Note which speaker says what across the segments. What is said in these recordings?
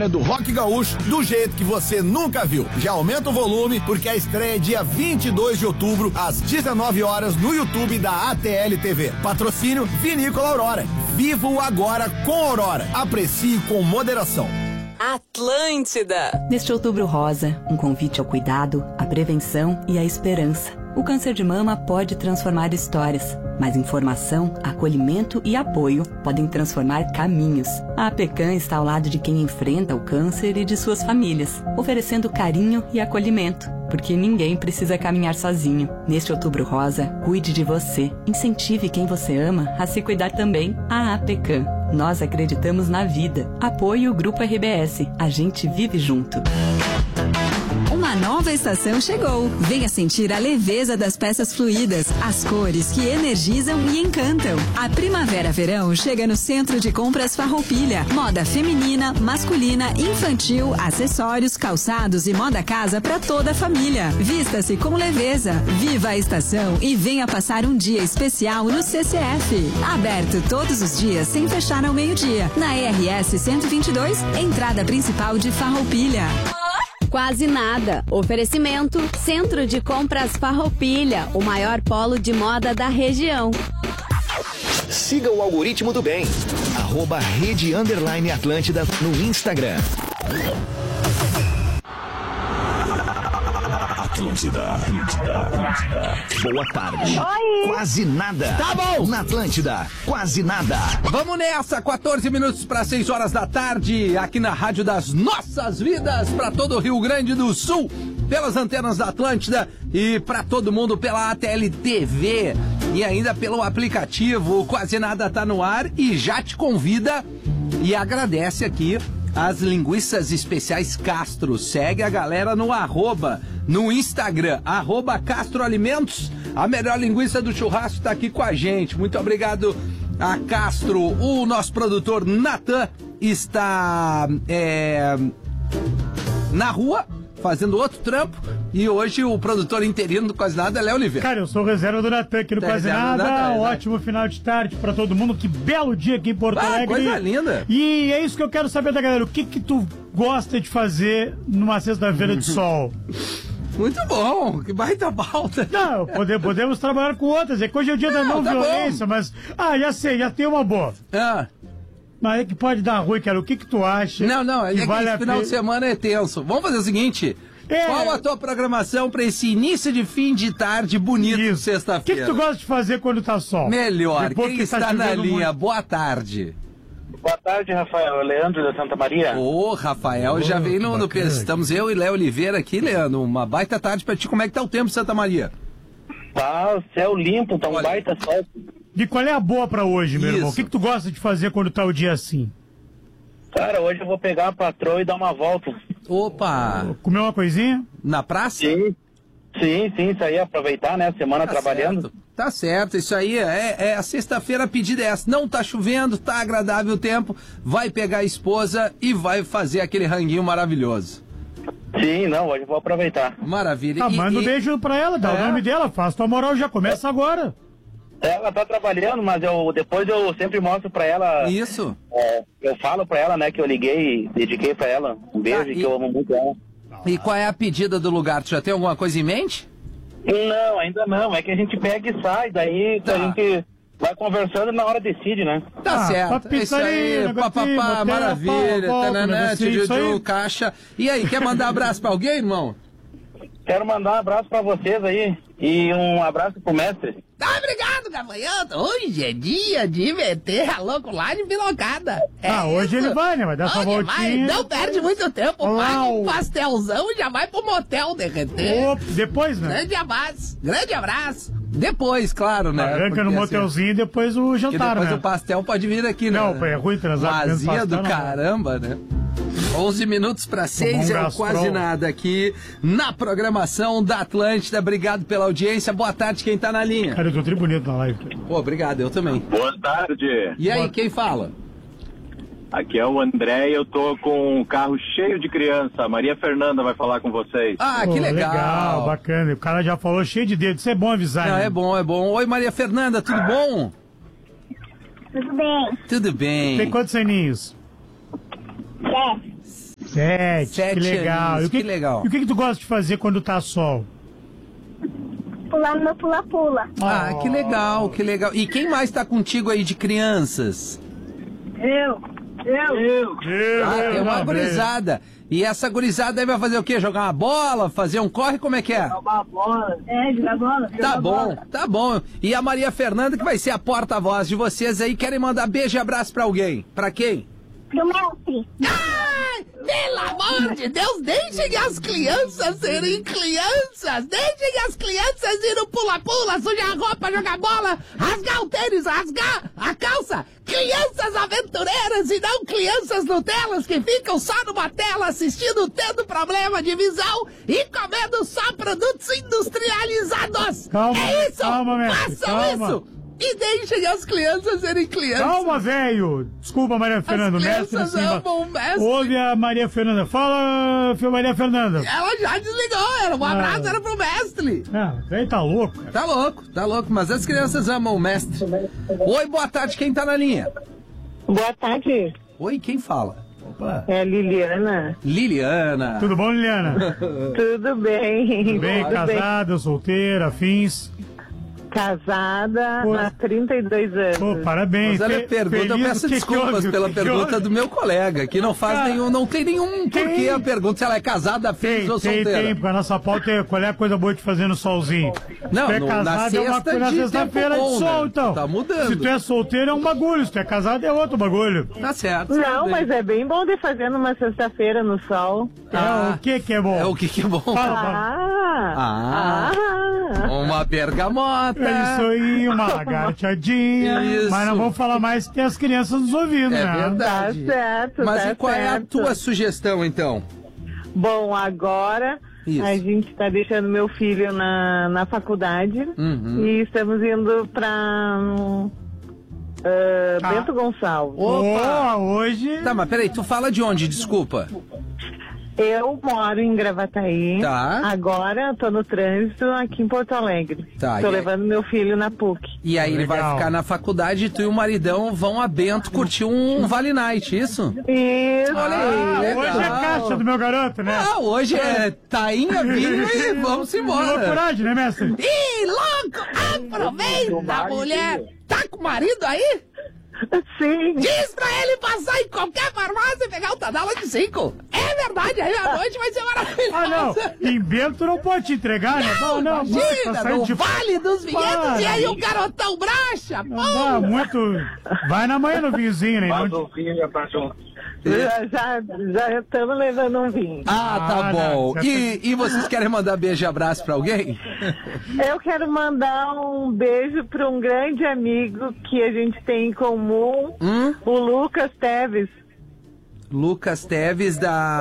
Speaker 1: história do rock gaúcho do jeito que você nunca viu. Já aumenta o volume, porque a estreia é dia 22 de outubro, às 19 horas, no YouTube da ATL TV. Patrocínio Vinícola Aurora. Viva o agora com Aurora. Aprecie com moderação.
Speaker 2: Atlântida.
Speaker 3: Neste Outubro Rosa, um convite ao cuidado, à prevenção e à esperança. O câncer de mama pode transformar histórias, mas informação, acolhimento e apoio podem transformar caminhos. A APECAM está ao lado de quem enfrenta o câncer e de suas famílias, oferecendo carinho e acolhimento, porque ninguém precisa caminhar sozinho. Neste Outubro Rosa, cuide de você, incentive quem você ama a se cuidar também. A APECAM. Nós acreditamos na vida. Apoie o Grupo RBS. A gente vive junto.
Speaker 4: Uma nova estação chegou. Venha sentir a leveza das peças fluídas, as cores que energizam e encantam. A primavera-verão chega no Centro de Compras Farroupilha. Moda feminina, masculina, infantil, acessórios, calçados e moda casa para toda a família. Vista-se com leveza. Viva a estação e venha passar um dia especial no CCF. Aberto todos os dias sem fechar ao meio-dia. Na RS 122, entrada principal de Farroupilha.
Speaker 5: Quase nada. Oferecimento Centro de Compras Farroupilha, o maior polo de moda da região.
Speaker 6: Siga o algoritmo do bem. @Rede_Atlântida no Instagram. Atlântida. Boa tarde.
Speaker 7: Oi.
Speaker 6: Quase nada.
Speaker 8: Tá bom.
Speaker 6: Na Atlântida, quase nada.
Speaker 8: Vamos nessa, 14 minutos para 6 horas da tarde, aqui na Rádio das Nossas Vidas, para todo o Rio Grande do Sul, pelas antenas da Atlântida e para todo mundo pela ATL TV e ainda pelo aplicativo. Quase Nada tá no ar e já te convida e agradece aqui as linguiças especiais Castro. Segue a galera no no Instagram, @CastroAlimentos. A melhor linguiça do churrasco tá aqui com a gente. Muito obrigado a Castro. O nosso produtor Natan está na rua fazendo outro trampo. E hoje o produtor interino do Quase Nada é Léo Oliveira.
Speaker 9: Cara, eu sou reserva do Natan aqui no Quase Nada. Ótimo final de tarde pra todo mundo. Que belo dia aqui em Porto Alegre.
Speaker 8: Coisa linda.
Speaker 9: E é isso que eu quero saber da galera. O que tu gosta de fazer numa sexta-feira de sol?
Speaker 8: Muito bom, que baita pauta.
Speaker 9: Não, podemos trabalhar com outras. É que hoje é o dia da não violência, mas... já sei, já tem uma boa. Mas é que pode dar ruim, cara. O que tu acha?
Speaker 8: Não, esse final de semana é tenso. Vamos fazer o seguinte... Qual a tua programação para esse início de fim de tarde bonito, sexta-feira?
Speaker 9: O que tu gosta de fazer quando tá sol?
Speaker 8: Melhor.
Speaker 9: Depois
Speaker 8: quem
Speaker 9: que
Speaker 8: está na linha? Muito. Boa tarde.
Speaker 7: Boa tarde, Rafael. Leandro da Santa Maria.
Speaker 8: Rafael, já veio no estamos eu e Léo Oliveira aqui, Leandro. Uma baita tarde pra ti. Como é que tá o tempo, Santa Maria?
Speaker 7: Tá, céu limpo, tá um baita sol.
Speaker 9: E qual é a boa pra hoje, meu irmão? O que tu gosta de fazer quando tá o dia assim?
Speaker 7: Cara, hoje eu vou pegar a patroa e dar uma volta.
Speaker 8: Opa!
Speaker 9: Comer uma coisinha?
Speaker 8: Na praça?
Speaker 7: Sim, isso aí, aproveitar, né, a semana trabalhando.
Speaker 8: Certo. Tá certo, isso aí é a sexta-feira, a pedida é essa. Não tá chovendo, tá agradável o tempo, vai pegar a esposa e vai fazer aquele ranguinho maravilhoso.
Speaker 7: Sim, hoje eu vou aproveitar.
Speaker 8: Maravilha.
Speaker 9: Manda um beijo pra ela, dá o nome dela, faz tua moral, já começa agora.
Speaker 7: Ela tá trabalhando, mas depois eu sempre mostro pra ela.
Speaker 8: Isso.
Speaker 7: Eu falo pra ela, né, que eu liguei, dediquei pra ela um beijo e que eu amo muito ela.
Speaker 8: E qual é a pedida do lugar? Tu já tem alguma coisa em mente?
Speaker 7: Não, ainda não. É que a gente pega e sai, daí a gente vai conversando e na hora decide, né?
Speaker 8: Tá certo. É isso aí, papapá, maravilha, tananã, tchuju, caixa. E aí, quer mandar abraço pra alguém, irmão?
Speaker 7: Quero mandar um abraço pra vocês aí e um abraço pro mestre.
Speaker 8: Obrigado, gafanhoto. Hoje é dia de meter a louculagem pilocada.
Speaker 9: Hoje ele vai, né? Vai dar essa voltinha.
Speaker 8: Não perde muito tempo. Paga um pastelzão e já vai pro motel derreter.
Speaker 9: Depois, né?
Speaker 8: Grande abraço. Depois, claro, né?
Speaker 9: Arranca no motelzinho e depois o jantar,
Speaker 8: depois
Speaker 9: né?
Speaker 8: O pastel pode vir aqui, né?
Speaker 9: Não, é ruim transar.
Speaker 8: Vazia do caramba, né? 11 minutos para 6, é o Quase Nada aqui na programação da Atlântida. Obrigado pela audiência. Boa tarde, quem tá na linha.
Speaker 9: Cara, eu tô tri bonito na live.
Speaker 8: Pô, obrigado, eu também.
Speaker 10: Boa tarde.
Speaker 8: E aí, quem fala?
Speaker 10: Aqui é o André e eu tô com um carro cheio de criança. A Maria Fernanda vai falar com vocês.
Speaker 8: Que legal.
Speaker 9: Legal, bacana. O cara já falou cheio de dedos. Isso é bom avisar.
Speaker 8: Não,
Speaker 9: né?
Speaker 8: é bom. Oi, Maria Fernanda, tudo bom?
Speaker 11: Tudo bem.
Speaker 8: Tudo bem.
Speaker 9: Tem quantos aninhos? 7, que legal.
Speaker 8: Anos, que legal.
Speaker 9: E o que tu gosta de fazer quando tá sol?
Speaker 11: Pular no pula-pula.
Speaker 8: Ah, que legal, que legal. E quem mais tá contigo aí de crianças?
Speaker 11: Eu.
Speaker 8: Tem uma gurizada. E essa gurizada aí vai fazer o quê? Jogar uma bola? Fazer um corre? Como é que é?
Speaker 11: Jogar bola. Jogar bola.
Speaker 8: Tá bom, tá bom. E a Maria Fernanda, que vai ser a porta-voz de vocês aí, querem mandar beijo e abraço pra alguém. Pra quem?
Speaker 11: Pro mestre.
Speaker 8: Ai, pelo amor de Deus, deixem as crianças serem crianças. Deixem as crianças ir no pula-pula, sujar a roupa, jogar bola, rasgar o tênis, rasgar a calça. Crianças aventureiras e não crianças Nutelas que ficam só numa tela assistindo, tendo problema de visão e comendo só produtos industrializados.
Speaker 9: Calma,
Speaker 8: é isso,
Speaker 9: calma, mestre,
Speaker 8: façam
Speaker 9: calma.
Speaker 8: isso. E deixem as crianças serem crianças.
Speaker 9: Calma, velho! Desculpa, Maria Fernanda.
Speaker 8: As
Speaker 9: Mestre,
Speaker 8: crianças
Speaker 9: assim,
Speaker 8: amam o mestre.
Speaker 9: ouve a Maria Fernanda. Fala, filha Maria Fernanda.
Speaker 8: Ela já desligou, era um abraço, era pro mestre.
Speaker 9: Ah, velho, tá louco, cara.
Speaker 8: Tá louco, mas as crianças amam o mestre. Oi, boa tarde, quem tá na linha?
Speaker 11: Boa tarde.
Speaker 8: Oi, quem fala?
Speaker 9: Opa.
Speaker 11: É a Liliana.
Speaker 8: Liliana.
Speaker 9: Tudo bom, Liliana?
Speaker 11: Tudo bem.
Speaker 9: Tudo bem,
Speaker 11: Tudo
Speaker 9: casada, solteira, afins?
Speaker 11: Casada
Speaker 9: Pô.
Speaker 11: há 32 anos.
Speaker 9: Pô, parabéns.
Speaker 8: Mas olha a pergunta, eu peço desculpas pela pergunta do meu colega, que não faz nenhum, não tem nenhum porquê a pergunta se ela é casada, filhos ou solteira.
Speaker 9: Tem, porque a nossa pauta é qual é a coisa boa de fazer no solzinho.
Speaker 8: Não,
Speaker 9: se tu é
Speaker 8: na
Speaker 9: casado é uma
Speaker 8: sexta
Speaker 9: coisa, na
Speaker 8: de
Speaker 9: sexta-feira
Speaker 8: tempo
Speaker 9: de
Speaker 8: bom,
Speaker 9: sol,
Speaker 8: né?
Speaker 9: então.
Speaker 8: Tá mudando.
Speaker 9: Se tu é solteiro é um bagulho, se tu é casado é outro bagulho.
Speaker 8: Tá certo.
Speaker 11: Não, mas é bem bom de fazer numa sexta-feira no sol.
Speaker 9: O que é bom?
Speaker 8: É o que é bom.
Speaker 11: Ah!
Speaker 8: Uma bergamota.
Speaker 9: É isso aí, uma lagarteadinha.
Speaker 8: Isso.
Speaker 9: Mas não vamos falar mais que tem as crianças nos ouvindo,
Speaker 8: É
Speaker 9: né?
Speaker 8: verdade.
Speaker 11: Tá certo,
Speaker 8: Mas
Speaker 11: tá
Speaker 8: e qual é a
Speaker 11: certo.
Speaker 8: tua sugestão, então?
Speaker 11: Bom, agora
Speaker 8: Isso.
Speaker 11: a gente está deixando meu filho na faculdade e estamos indo para Bento Gonçalves.
Speaker 9: Opa, hoje...
Speaker 8: Tá, mas peraí, tu fala de onde? Desculpa.
Speaker 11: Eu moro em Gravataí.
Speaker 8: Tá.
Speaker 11: Agora tô no trânsito aqui em Porto Alegre.
Speaker 8: Tá,
Speaker 11: Tô
Speaker 8: e aí?
Speaker 11: levando meu filho na PUC.
Speaker 8: E aí ele vai
Speaker 9: Legal.
Speaker 8: ficar na faculdade e tu e o maridão vão a Bento curtir um Vale Night, isso?
Speaker 11: Isso.
Speaker 8: Olha aí, legal.
Speaker 9: Hoje é caixa do meu garoto, né?
Speaker 8: Ah, hoje é tainha, vinho e vamos embora.
Speaker 9: Loucuragem, né, mestre?
Speaker 8: Ih, louco! Aproveita, mulher! Tá com o marido aí?
Speaker 11: Sim.
Speaker 8: Diz pra ele passar em qualquer farmácia e pegar o Tadala de 5. É verdade, aí a noite vai ser maravilhosa.
Speaker 9: Ah, não. Em Bento não pode te entregar, né?
Speaker 8: Não,
Speaker 9: Imagina,
Speaker 8: imagina, no Vale dos Vinhedos
Speaker 9: Para.
Speaker 8: e aí o garotão bracha.
Speaker 9: Não dá muito... Vai na manhã no vinhozinho, né? Não...
Speaker 11: Já estamos levando um vinho.
Speaker 8: Ah, tá
Speaker 9: Ah,
Speaker 8: bom.
Speaker 9: não.
Speaker 8: E vocês querem mandar beijo e abraço pra alguém?
Speaker 11: Eu quero mandar um beijo para um grande amigo que a gente tem em comum, o Lucas Teves.
Speaker 8: Lucas Teves,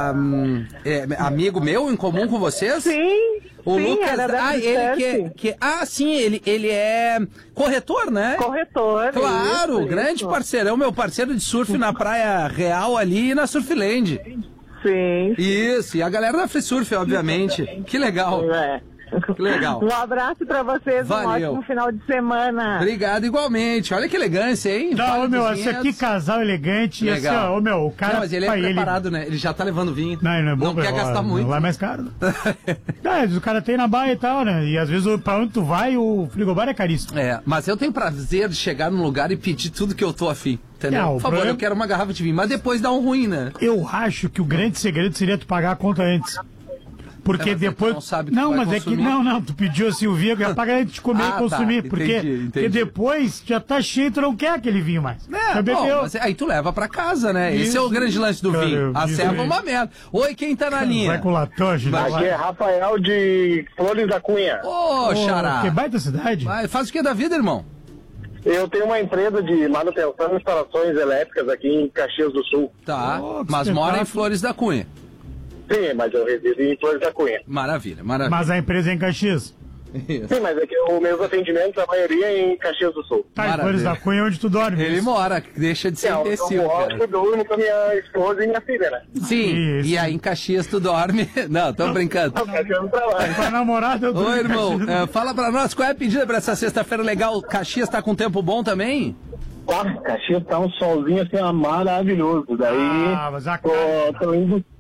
Speaker 8: amigo meu em comum com vocês?
Speaker 11: Sim.
Speaker 8: O
Speaker 11: sim,
Speaker 8: Lucas,
Speaker 11: era da
Speaker 8: ele sim, ele é corretor, né?
Speaker 11: Corretor.
Speaker 8: Claro,
Speaker 11: isso,
Speaker 8: grande
Speaker 11: isso.
Speaker 8: parceirão, meu parceiro de surf na Praia Real ali e na Surfland.
Speaker 11: Sim.
Speaker 8: Isso, e a galera da Free Surf, obviamente. Que legal.
Speaker 11: É.
Speaker 8: Que legal.
Speaker 11: Um abraço pra vocês,
Speaker 8: Valeu.
Speaker 11: um ótimo final de semana.
Speaker 8: Obrigado igualmente. Olha que elegância, hein?
Speaker 9: Não,
Speaker 8: Vale
Speaker 9: ô, meu,
Speaker 8: dos
Speaker 9: esse aqui
Speaker 8: Vinhedos.
Speaker 9: casal elegante. Esse,
Speaker 8: Legal.
Speaker 9: ó, ô, meu, o cara...
Speaker 8: Não, mas ele é
Speaker 9: pai,
Speaker 8: preparado, né? Ele já tá levando vinho.
Speaker 9: Não, ele não é bom.
Speaker 8: Não quer gastar muito.
Speaker 9: Lá é mais caro. O cara tem na baia e tal, né? E às vezes pra onde tu vai, o frigobar é caríssimo.
Speaker 8: É, mas eu tenho prazer de chegar num lugar e pedir tudo que eu tô afim. Entendeu?
Speaker 9: Não,
Speaker 8: Por favor,
Speaker 9: problema-
Speaker 8: eu quero uma garrafa de vinho, mas depois dá um ruim, né?
Speaker 9: Eu acho que o grande segredo seria tu pagar a conta antes. Porque
Speaker 8: mas é que
Speaker 9: depois.
Speaker 8: tu não sabe que tu
Speaker 9: não,
Speaker 8: vai
Speaker 9: mas
Speaker 8: consumir.
Speaker 9: é que. Não, tu pediu assim o vinho, já paga antes de comer
Speaker 8: Ah,
Speaker 9: e consumir.
Speaker 8: tá,
Speaker 9: porque,
Speaker 8: entendi.
Speaker 9: porque depois já tá cheio, tu não quer aquele vinho mais.
Speaker 8: É,
Speaker 9: Já
Speaker 8: bom,
Speaker 9: bebeu.
Speaker 8: mas aí tu leva pra casa, né? Esse
Speaker 9: Isso.
Speaker 8: é o grande lance do
Speaker 9: Cara,
Speaker 8: vinho. A
Speaker 9: isso
Speaker 8: serva é
Speaker 9: aí.
Speaker 8: uma merda. Oi, quem tá na linha?
Speaker 9: Vai com latão, gente.
Speaker 10: Aqui é Rafael de Flores da Cunha.
Speaker 8: Ô, xará.
Speaker 9: Que baita cidade.
Speaker 8: Vai, faz o que da vida, irmão?
Speaker 10: Eu tenho uma empresa de manutenção e instalações elétricas aqui em Caxias do Sul.
Speaker 8: Tá,
Speaker 9: Oh, que
Speaker 8: mas mora em
Speaker 9: espetáculo.
Speaker 8: Flores da Cunha.
Speaker 10: Sim, mas eu resido em Flores da Cunha.
Speaker 8: Maravilha, maravilha.
Speaker 9: Mas a empresa é em Caxias.
Speaker 10: Sim, mas é que os meus atendimentos, a maioria é em Caxias do Sul.
Speaker 9: Tá, em
Speaker 8: Maravilha.
Speaker 9: Flores da Cunha, onde tu dorme.
Speaker 8: Ele mora, deixa de ser
Speaker 10: Eu
Speaker 8: imbecil,
Speaker 10: moro,
Speaker 8: cara.
Speaker 10: eu durmo com a minha esposa e minha filha, né?
Speaker 8: Sim,
Speaker 9: Isso.
Speaker 8: e aí em Caxias tu dorme. Não, tô brincando.
Speaker 10: Eu quero trabalho.
Speaker 9: Com a namorada, eu durmo
Speaker 8: Ô,
Speaker 9: em
Speaker 8: irmão,
Speaker 9: Caxias.
Speaker 8: fala pra nós, qual é a pedida pra essa sexta-feira legal? Caxias tá com tempo bom também?
Speaker 10: Ah, Caxias tá um solzinho assim, ó, maravilhoso. Daí
Speaker 9: Ah, mas a
Speaker 10: tô indo